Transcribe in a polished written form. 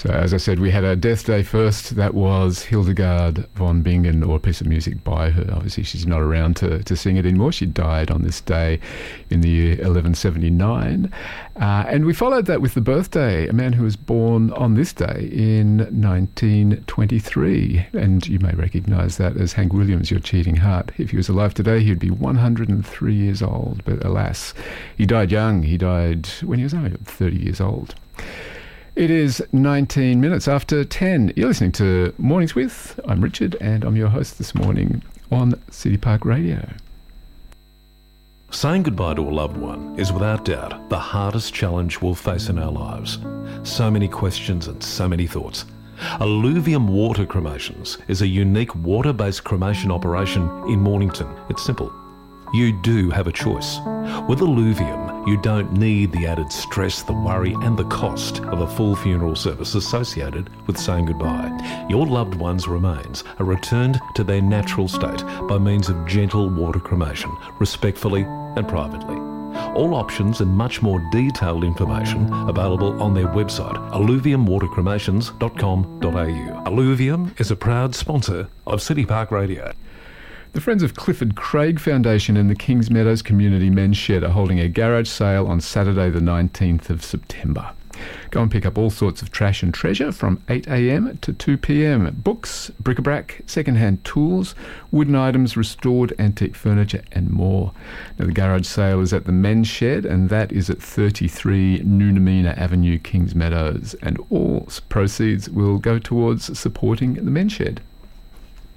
So, as I said, we had a death day first. That was Hildegard von Bingen, or a piece of music by her. Obviously, she's not around to sing it anymore. She died on this day in the year 1179. And we followed that with the birthday, a man who was born on this day in 1923. And you may recognise that as Hank Williams, Your Cheating Heart. If he was alive today, he'd be 103 years old. But alas, he died young. He died when he was only 30 years old. It is 19 minutes after 10. You're listening to Mornings With. I'm Richard, and I'm your host this morning on City Park Radio. Saying goodbye to a loved one is without doubt the hardest challenge we'll face in our lives. So many questions and so many thoughts. Alluvium Water Cremations is a unique water-based cremation operation in Mornington. It's simple. You do have a choice. With Alluvium, you don't need the added stress, the worry and the cost of a full funeral service associated with saying goodbye. Your loved one's remains are returned to their natural state by means of gentle water cremation, respectfully and privately. All options and much more detailed information available on their website, alluviumwatercremations.com.au. Alluvium is a proud sponsor of City Park Radio. The Friends of Clifford Craig Foundation and the Kings Meadows Community Men's Shed are holding a garage sale on Saturday the 19th of September. Go and pick up all sorts of trash and treasure from 8 a.m. to 2 p.m. Books, bric-a-brac, second-hand tools, wooden items, restored antique furniture and more. Now, the garage sale is at the Men's Shed, and that is at 33 Noonamina Avenue, Kings Meadows, and all proceeds will go towards supporting the Men's Shed.